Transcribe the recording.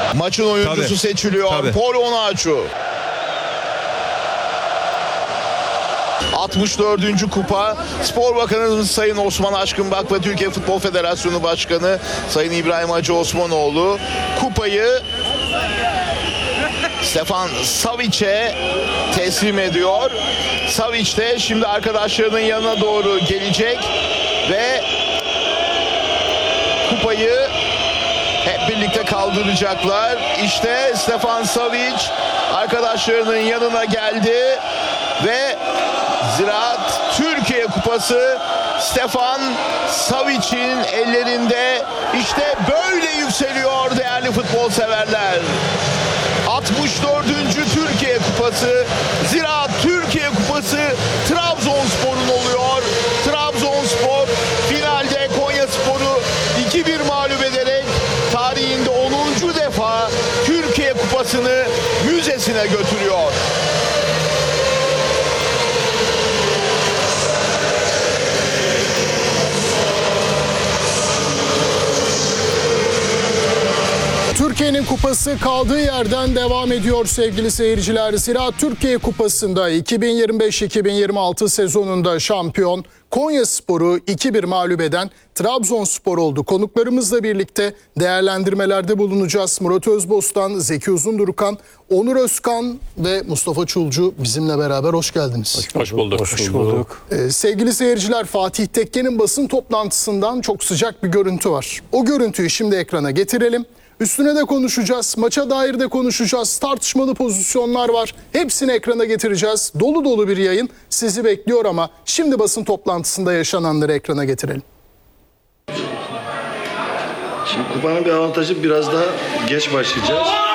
Maçın oyuncusu seçiliyor. Tabii. Paul Onuachu. 64. Kupa. Spor Bakanımız Sayın Osman Aşkınbak ve Türkiye Futbol Federasyonu Başkanı Sayın İbrahim Hacı Osmanoğlu kupayı Stefan Savic'e teslim ediyor. Savic de şimdi arkadaşlarının yanına doğru gelecek ve kupayı hep birlikte kaldıracaklar. İşte Stefan Savic arkadaşlarının yanına geldi ve Ziraat Türkiye Kupası Stefan Savic'in ellerinde. İşte böyle yükseliyor değerli futbol severler. 64. Türkiye Kupası, Ziraat Türkiye Kupası Trabzonspor'un oluyor. Trabzonspor finalde Konyaspor'u 2-1 mağlup ederek tarihinde 10. defa Türkiye Kupası'nı müzesine götürüyor. Türkiye'nin kupası kaldığı yerden devam ediyor sevgili seyirciler. Ziraat Türkiye Kupası'nda 2025-2026 sezonunda şampiyon Konyaspor'u 2-1 mağlup eden Trabzonspor oldu. Konuklarımızla birlikte değerlendirmelerde bulunacağız. Murat Özbostan, Zeki Uzundurukan, Onur Özkan ve Mustafa Çulcu bizimle beraber hoş geldiniz. Hoş bulduk. Hoş bulduk. Sevgili seyirciler, Fatih Tekke'nin basın toplantısından çok sıcak bir görüntü var. O görüntüyü şimdi ekrana getirelim. Üstüne de konuşacağız, maça dair de konuşacağız, tartışmalı pozisyonlar var. Hepsini ekrana getireceğiz. Dolu dolu bir yayın sizi bekliyor ama şimdi basın toplantısında yaşananları ekrana getirelim. Şimdi kupanın bir avantajı biraz daha geç başlayacağız.